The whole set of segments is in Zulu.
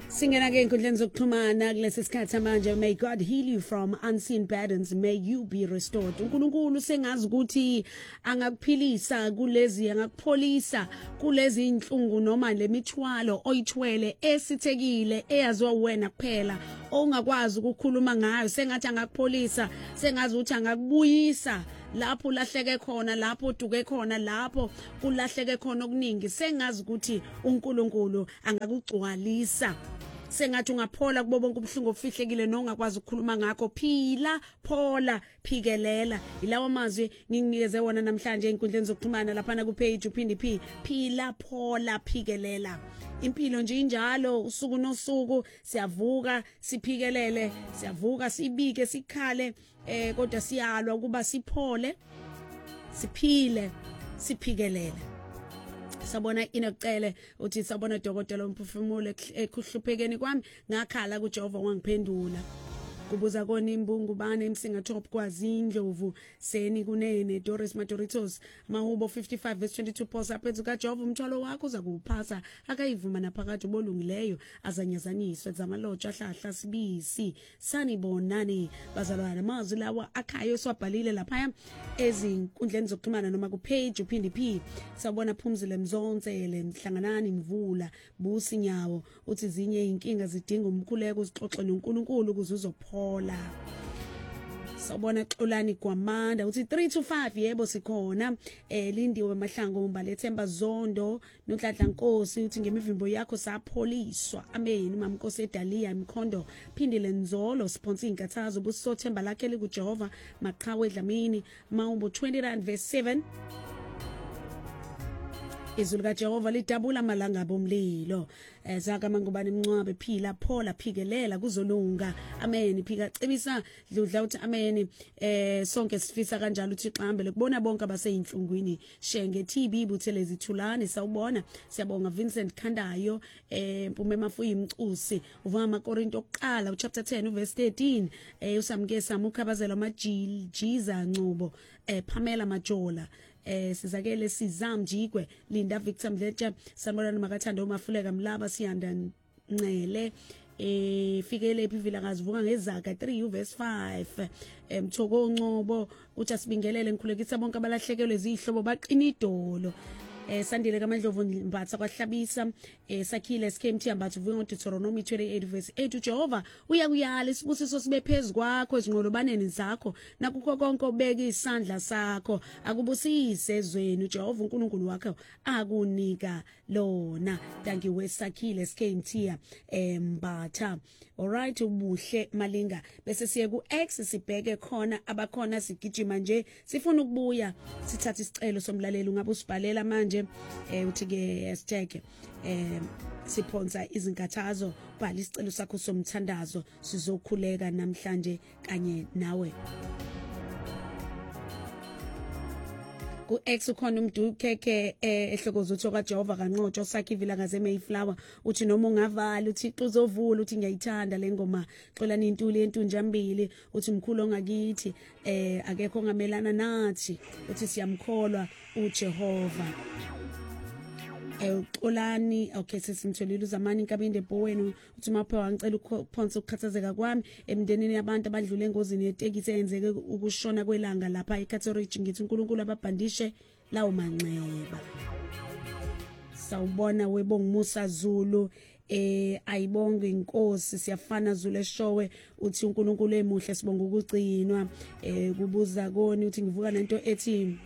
Singena ke inkundleni zokuxhumana kulesi sikhathi manje. May God heal you from unseen burdens, may you be restored. uNkulunkulu sengazi ukuthi angakuphilisa kulezi, angakupholisa kulezi inhlungu noma lemithwalo oyithwele esithekile eyaziwa wena kuphela ongakwazi ukukhuluma ngayo. Sengathi angakupholisa, sengazi ukuthi angakubuyisa lapho ulahleke khona, lapho uduke khona, lapho kulahleke khona okuningi. Sengazi ukuthi uNkulunkulu angakugcwalisa. Sengathi ungaphola kubo bonke ubuhlungu ofihlekile nongakwazi ukukhuluma ngakho. Phila, phola, phikelela. Ilawo mazwi nginginikeze wona namhlanje einkundleni zokuxhumana lapha ku page uphindi phila, phola, phikelela. Impilo nje injalo, usuku nosuku siyavuka siphikelele, siyavuka sibike sikhale, kodwa siyalwa ukuba siphole, siphile, siphikelele. Sabona inokucele uthi sabona dokotela umphefumulo ekuhluphekeni kwami ngakhala kuJehova wangiphendula. Kubuza kona imbungu bani emsinga top kwazi Indlovu seni kunene Doris Madoritos Mahubo 55 verse 22 phosa aphethe kaJehova umthwalo wakho uza kuwuphasa akayivuma naphakathi bolungileyo azanyazaniswe zamalotsha ahlahla sibisi sanibonani bazalwana. Amazwi lawa akhayo swabhalile lapha ezinkundleni zokuxhumana noma ku page uphindi sabona Phumzile Mzonzele Mhlanganani Mvula Busi Nyawo uthi zinye inkinga zidinga umkhuleko uzixoxe noNkulunkulu ukuze uzophola. Sabona Xolani Gwamanda uthi 3 to 5 yebo sikhona. Lindiwe Mahlango Umbalethemba Zondo noNhlanhla Nkosi uthi ngemivimbo yakho sapholiswa. Amen. Mamnkosi eDalia Mkhondo Phindile Nzolo sponsor inkathazo busothemba lakhe likuJehova Maqhawe Dlamini Mawumbo 29 verse 7. Izulu kaJehova lidabula amalanga bomlilo. Zaka mangubani Mncwabe phila phola phikelela kuzolunga. Amen. Phika cebisa dludla uthi amen. Sonke sifisa kanjalo uthi xambele kubona bonke abaseyinhlungwini. Shenge TB Buthelezi Thulani sawubona. Siyabonga Vincent Khandayo Mpume Mafuyi Mcusi uvama Korinto oqala chapter 10 verse 13. Usamke samukhabazela amajiza Ncubo Pamela Majola. Sizakele Sizamjikwe Linda Victor Mdletsha sanibona Makathanda uMafuleka Mlaba Siyanda Ncele fikele ephivila ngazivuka ngezaka 3 verse 5. Mthoko Ncobo uthi asibingelele ngikhulekisa bonke abalahlekelwe izihlobo baqina idolo. Sandile kaMandlovu Mbatha kwahlabisa sakhile SKMT ambatha uvuka ngoDeuteronomy 28 verse 8 uJehova uyakuyala isibusiso sibe phezukwakho ezinqolobaneni zakho nakukho konke obeka isandla sakho akubusise ezweni uJehova uNkulunkulu wakho akunika lona. Thank you wesakhile SKMT Mbatha. Alright ubuhle Malinga bese siye ku X sibheke khona abakhona sigijima nje sifuna ukubuya sithatha isicelo somlaleli ungabe usibhalela manje uthi ke hashtag siphonsa izinkathazo bhala isicelo sakho somthandazo sizokhuleka namhlanje kanye nawe. Ku X ukhona umdukeke ehlokozo uthoka Jehova kanqotsho sakhe ivila ngaze Mayflower uthi noma ungavala uthi uzovula uthi ngiyayithanda lengoma xolani intuli yentunjambili uthi mkhulu ongakithi akekho ngamelana nathi uthi siyamkholwa uJehova. Xolani okay sesimtholile uzamani inkabinde ebhowenu uthi mapha ngicela ukuphonsa ukukhathazeka kwami emndenini yabantu abadlule engozini yetekisi eyenzeke ukushona kwelanga lapha eCatholic ngithi uNkulunkulu ababhandishe lawo manxeba. Sawubona webonga Musa Zulu ayibonge inkosi siyafana Zulu eshowe uthi uNkulunkulu emuhle sibonga ukugcinwa. Kubuza koni uthi ngivuka lento ethi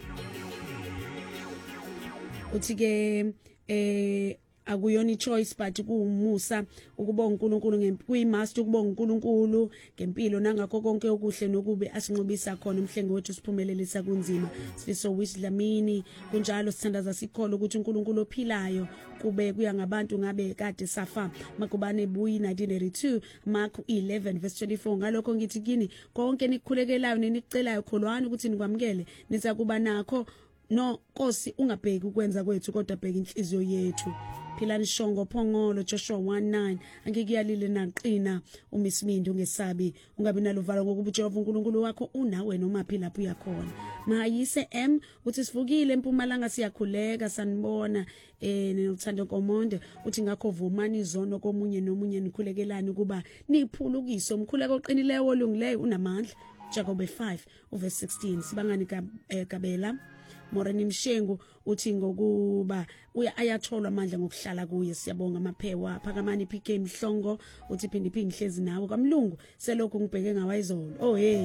uthi ke akuyona choice but kuumusa ukubonga uNkulunkulu ngempuyimast ukubonga uNkulunkulu ngempilo nangakho konke okuhle nokubi asinqobisa khona umhlenge wethu siphumelelisa kunzima sifiso wislamini kunjalo sithandaza sikholo ukuthi uNkulunkulu ophilayo kube kuya ngabantu ngabe kade safa makubane buyi 1982 Mark 11 verse 24 ngalokho ngithi kini konke nikukhulekelayo nenicelayo kholwani ukuthi nikwamukele niza kuba nakho. No Nkosi ungabheki ukwenza kwethu kodwa bheka inhliziyo yethu. Philani Shongo Phongolo Joshua 1:9 angikuyalile naqina uMismindi ungesabi ungabi nalovalo ngokuba uJehova uNkulunkulu wakho unawe noma phi lapho uyakhona. Mahayise M uthi sivukile eMpumalanga siyakhuleka sanibona nothando komonde uthi ngakho vumani izono komunye nomunye nikhulekelani kuba niphulukise umkhuleko oqinileyo olungileyo unamandla Jakobe 5 verse 16 sibangani kabela Moreni Mshengu uthi ngokuba ayatholwa amandla ngokuhlala kuye siyabonga amaphewa phakamani PK Mhlongo uthi phindi hlezi nawe kaMlungu selokhu ngibheke ngawayizolo oh hey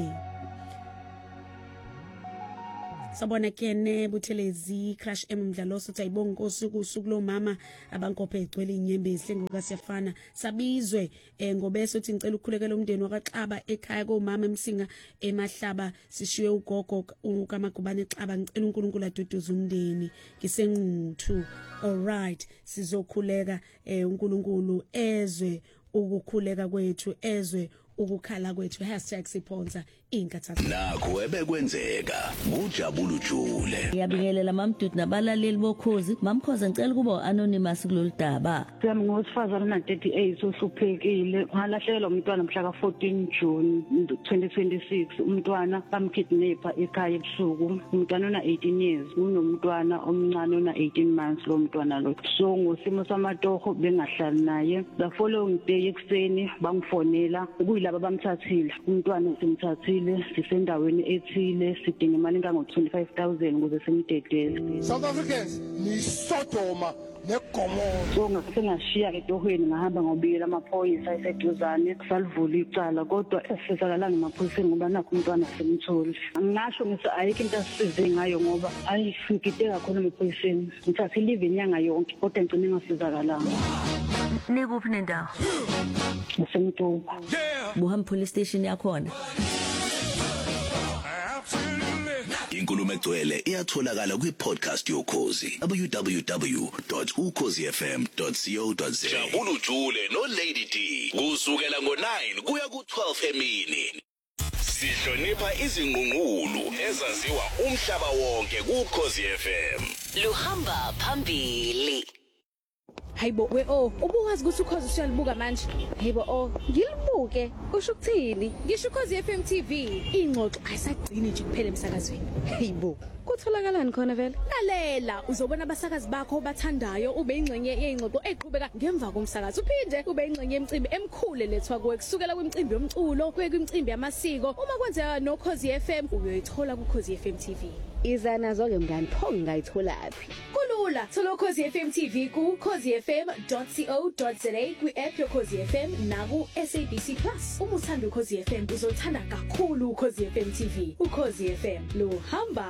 Sabona kene Buthelezi Crash Mdlaloso uthi ayibonga Nkosi kusuku lo mama abankophe egcwele inyembezi ngoka siyafana sabizwe ngobese uthi ngicela ukukhulekela umndeni wakaXaba ekhaya komama eMsinga emahlaba sishiwe ugogo ukamagubane eXaba ngicela uNkulunkulu aduduze umndeni ngisenquthu alright sizokhuleka uNkulunkulu ezwe ukukhuleka kwethu ezwe ukukhala kwethu #siphonsa inkathathu nakho ebekwenzeka kujabula ujule ngiyabingelela mamdudu nabalaleli bokhozi mamkhoza ngicela kuba anonymous kulolu daba sami ngosifazana na 38 ohluphekile ngalahlelwa umntwana mhla ka 14 June 2026 umntwana bamkidnapper ekhaya ebusuku umntwana ona 18 years unomntwana omncane ona 18 months lo mntwana lo so ngosimo samatoho bengahlali naye the following day ekseni bangifonela kuyilaba bamthathile umntwana usimthathile sisendaweni ethile sidinga imali engango 25,000 ukuze simdedele South Africans ni Sodoma neGomora so ngase ngashiya edohweni ngahamba ngobikela amaphoyisa eseduzane kusalivula icala kodwa esizakalanga emaphoyiseni ngoba nakho umntwana semtholi ngisho ngithi ayikho into asisize ngayo ngoba ayifike kakhulu emaphoyiseni ngithathe live inyanga yonke kodwa ngicine ngasizakalanga nikuphi nendawo Semtuba buhamba police station yakhona inkulumo egcwele iyatholakala kwi-podcast yokhozi www.ukhozifm.co.za jabula ujule no Lady D kusukela ngo9 kuya ku12 emini sihlonipha izinguqulu ezaziwa umhlaba wonke kuKhozi FM luhamba phambili Hayibo we ubuwazi ukuthi ukhozi usiyalibuka manje hayibo ngilibuke usho ukuthini ngisho ukhozi FM TV ingxoxo ayisagcini nje kuphela emsakazweni hayibo kutholakalani khona vele lalela uzobona abasakazi bakho bathandayo ube ingxenye yeingxoxo eqhubeka ngemva komsakazo uphinde ube ingxenye yemicimbi emkhulu lethwa kuwe kusukela kwimicimbi yomculo kuye kwimicimbi yamasiko uma kwenzeka noKhozi FM uyoyithola kuKhozi FM TV izana zonke mngani pho ngayitholaphi kulula thola uKhozi FM TV ku khozifm.co.za kwi-app yoKhozi FM naku SABC Plus uma uthanda uKhozi FM uzothanda kakhulu uKhozi FM TV uKhozi FM luhamba